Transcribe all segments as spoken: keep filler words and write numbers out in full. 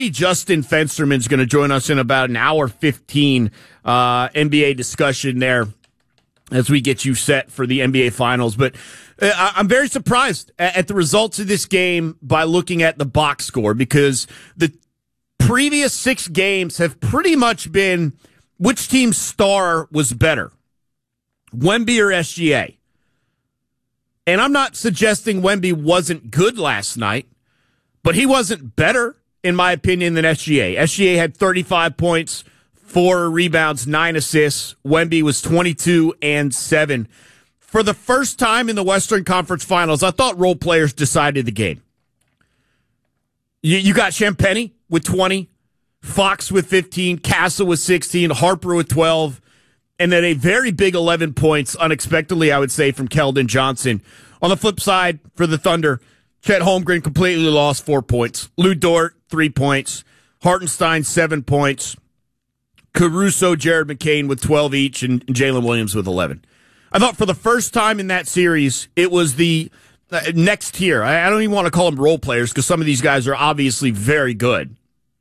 Justin Fensterman's going to join us in about an hour fifteen uh, N B A discussion there as we get you set for the N B A Finals. But uh, I'm very surprised at, at the results of this game by looking at the box score, because the previous six games have pretty much been which team's star was better, Wemby or S G A. And I'm not suggesting Wemby wasn't good last night, but he wasn't better, in my opinion, than S G A. S G A had thirty-five points, four rebounds, nine assists. Wemby was twenty-two and seven. For the first time in the Western Conference Finals, I thought role players decided the game. You, you got Champagnie with twenty, Fox with fifteen, Castle with sixteen, Harper with twelve, and then a very big eleven points, unexpectedly, I would say, from Keldon Johnson. On the flip side, for the Thunder, Chet Holmgren completely lost four points. Lou Dort, three points. Hartenstein, seven points. Caruso, Jared McCain with twelve each, and Jalen Williams with eleven. I thought for the first time in that series, it was the uh, next tier. I, I don't even want to call them role players, because some of these guys are obviously very good.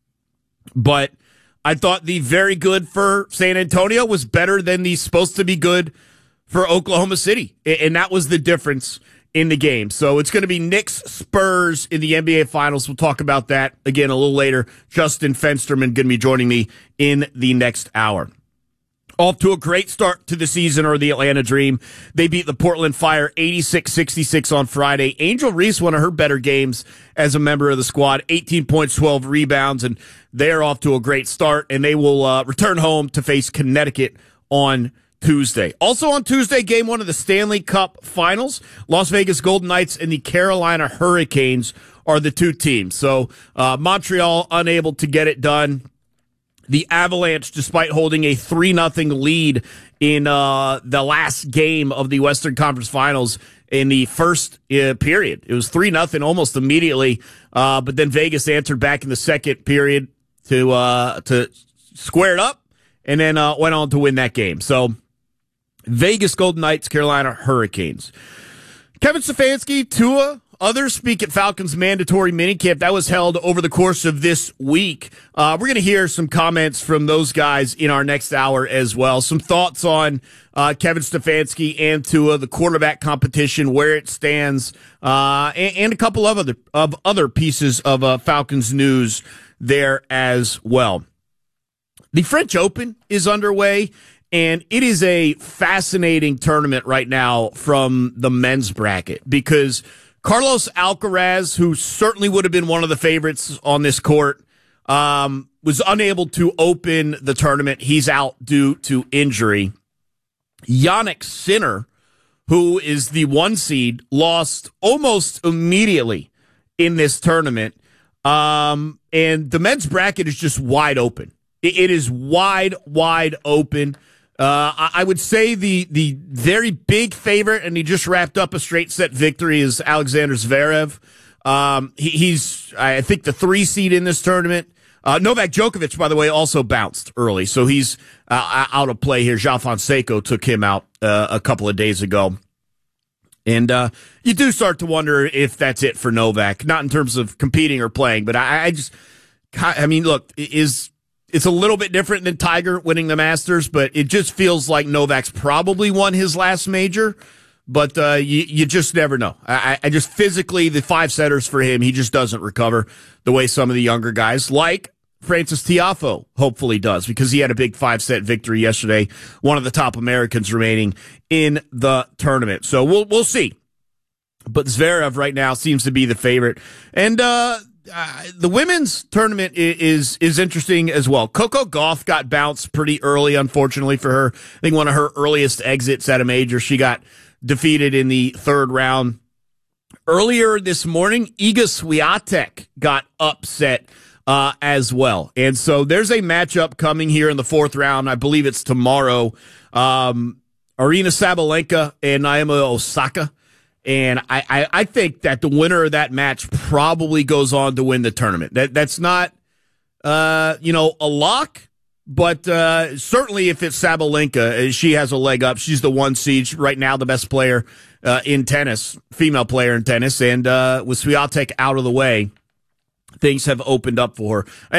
But I thought the very good for San Antonio was better than the supposed to be good for Oklahoma City. And that was the difference in the game. So it's going to be Knicks Spurs in the N B A Finals. We'll talk about that again a little later. Justin Fensterman going to be joining me in the next hour. Off to a great start to the season, or the Atlanta Dream. They beat the Portland Fire eighty-six sixty-six on Friday. Angel Reese, one of her better games as a member of the squad, eighteen points, twelve rebounds, and they're off to a great start, and they will uh, return home to face Connecticut on Tuesday. Also on Tuesday, game one of the Stanley Cup Finals. Las Vegas Golden Knights and the Carolina Hurricanes are the two teams. So uh, Montreal unable to get it done. The Avalanche, despite holding a three nothing lead in uh, the last game of the Western Conference Finals in the first uh, period. It was three nothing almost immediately, uh, but then Vegas answered back in the second period to uh, to square it up, and then uh, went on to win that game. So Vegas Golden Knights, Carolina Hurricanes. Kevin Stefanski, Tua, others speak at Falcons mandatory minicamp. That was held over the course of this week. Uh, we're going to hear some comments from those guys in our next hour as well. Some thoughts on uh, Kevin Stefanski and Tua, the quarterback competition, where it stands, uh, and, and a couple of other of other pieces of uh, Falcons news there as well. The French Open is underway, and it is a fascinating tournament right now from the men's bracket, because Carlos Alcaraz, who certainly would have been one of the favorites on this court, um, was unable to open the tournament. He's out due to injury. Jannik Sinner, who is the one seed, lost almost immediately in this tournament. Um, and the men's bracket is just wide open. It, it is wide, wide open. Uh, I, I would say the the very big favorite, and he just wrapped up a straight set victory, is Alexander Zverev. Um, he, he's, I think, the three seed in this tournament. Uh, Novak Djokovic, by the way, also bounced early, so he's uh, out of play here. João Fonseca took him out uh, a couple of days ago. And uh, you do start to wonder if that's it for Novak, not in terms of competing or playing, but I, I just, I mean, look, is it's a little bit different than Tiger winning the Masters, but it just feels like Novak's probably won his last major, but uh, you, you just never know. I, I just physically, the five setters for him, he just doesn't recover the way some of the younger guys, like Francis Tiafoe, hopefully does, because he had a big five-set victory yesterday, one of the top Americans remaining in the tournament. So we'll we'll see. But Zverev right now seems to be the favorite. And uh, uh, the women's tournament is, is is interesting as well. Coco Gauff got bounced pretty early, unfortunately for her. I think one of her earliest exits at a major. She got defeated in the third round. Earlier this morning, Iga Swiatek got upset Uh, as well. And so there's a matchup coming here in the fourth round. I believe it's tomorrow. Um, Aryna Sabalenka and Naomi Osaka. And I, I, I think that the winner of that match probably goes on to win the tournament. That That's not, uh, you know, a lock, but uh, certainly if it's Sabalenka, she has a leg up. She's the one seed right now, the best player uh, in tennis, female player in tennis. And uh, with Swiatek out of the way, things have opened up for her.